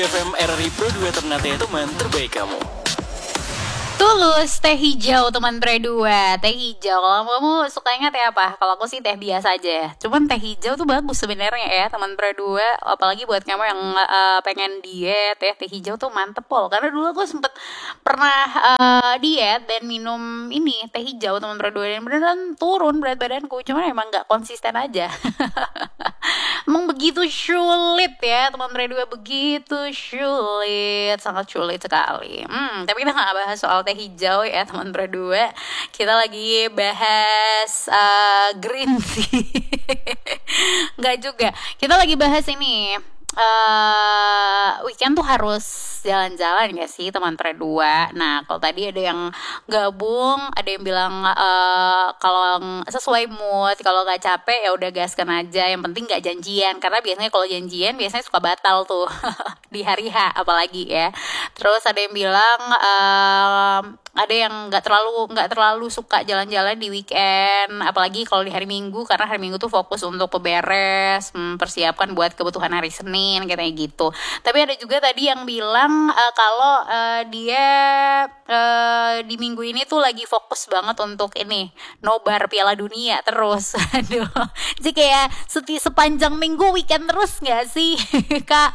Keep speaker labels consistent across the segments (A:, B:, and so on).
A: FM RRI Pro 2 Ternate teman terbaik kamu.
B: Tulus, teh hijau teman pre 2. Teh hijau, kalau kamu sukanya teh apa? Kalau aku sih teh biasa aja. Cuman teh hijau tuh bagus sebenarnya ya teman pre 2. Apalagi buat kamu yang pengen diet ya, teh hijau tuh mantep pol. Karena dulu aku sempet pernah diet dan minum ini teh hijau teman pre 2 dan beneran turun berat badanku. Cuman emang gak konsisten aja. Emang begitu sulit ya teman pre 2, begitu sulit, sangat sulit sekali. Tapi kita gak bahas soal teh hijau ya teman pre 2. Kita lagi bahas green tea. Nggak juga. Kita lagi bahas ini. Weekend tuh harus jalan-jalan gak sih teman pre 2. Nah kalau tadi ada yang gabung, ada yang bilang kalau sesuai mood, kalau gak capek ya udah gaskan aja, yang penting gak janjian. Karena biasanya kalau janjian biasanya suka batal tuh di hari H apalagi ya. Terus ada yang bilang ada yang nggak terlalu suka jalan-jalan di weekend, apalagi kalau di hari Minggu, karena hari Minggu tuh fokus untuk beberes, persiapkan buat kebutuhan hari Senin kayak gitu. Tapi ada juga tadi yang bilang kalau dia di minggu ini tuh lagi fokus banget untuk ini nobar Piala Dunia terus. Aduh, jadi kayak sepanjang minggu weekend terus nggak sih Kak?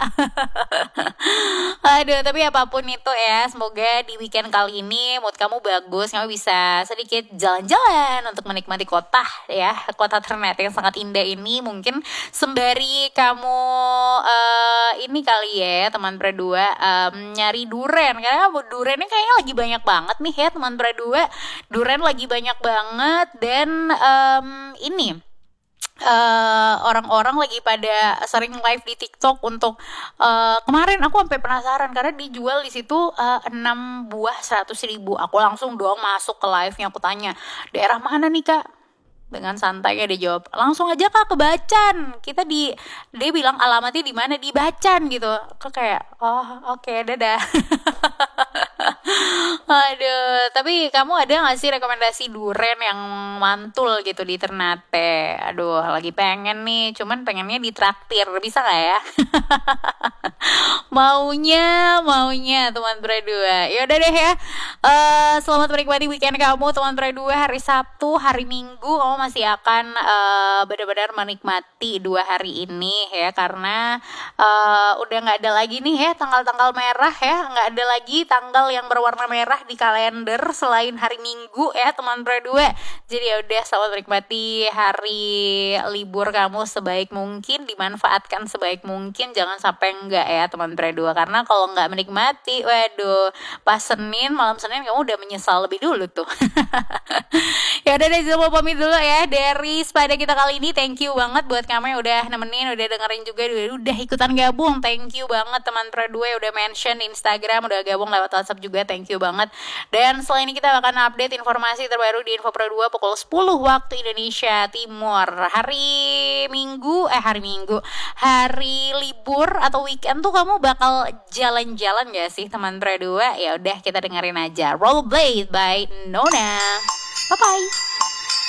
B: Aduh, tapi apapun itu ya, semoga di weekend kali ini mood kamu bagus, kamu bisa sedikit jalan-jalan untuk menikmati kota ya, kota Ternate yang sangat indah ini. Mungkin sembari kamu ini kali ya teman pre 2 nyari duren, karena durennya kayaknya lagi banyak banget nih ya teman pre 2. Duren lagi banyak banget dan ini orang-orang lagi pada sering live di TikTok untuk kemarin aku sampai penasaran karena dijual di situ 6 buah 100.000. Aku langsung dong masuk ke live-nya, aku tanya, "Daerah mana nih, Kak?" Dengan santainya dia jawab, "Langsung aja Kak ke Bacan." Dia bilang alamatnya di mana, di Bacan gitu. Aku kayak, "Oh, oke, dadah." Aduh, tapi kamu ada gak sih rekomendasi duren yang mantul gitu di Ternate? Aduh, lagi pengen nih, cuman pengennya ditraktir, bisa gak ya? Maunya teman pre 2. Ya udah deh ya. Selamat menikmati weekend kamu teman pre 2. Hari Sabtu, hari Minggu kamu masih akan benar-benar menikmati 2 hari ini ya, karena udah nggak ada lagi nih ya tanggal-tanggal merah ya, nggak ada lagi tanggal yang berwarna merah di kalender selain hari Minggu ya teman pre 2. Jadi ya udah, selamat menikmati hari libur kamu sebaik mungkin, dimanfaatkan sebaik mungkin, jangan sampai enggak ya teman pre 2, karena kalau nggak menikmati, waduh, pas malam Senin kamu udah menyesal lebih dulu tuh. Ya udah deh, mau pamit dulu ya dari Sepada kita kali ini. Thank you banget buat kamu yang udah nemenin, udah dengerin juga, udah ikutan gabung. Thank you banget teman pre 2 yang udah mention di Instagram, udah gabung lewat WhatsApp juga. Thank you banget. Dan setelah ini kita akan update informasi terbaru di Info Pro 2 pukul 10 waktu Indonesia Timur. Hari libur atau weekend tuh kamu bakal jalan-jalan gak sih teman pre 2? Ya udah, kita dengerin aja Rollerblade by Nona. Bye bye.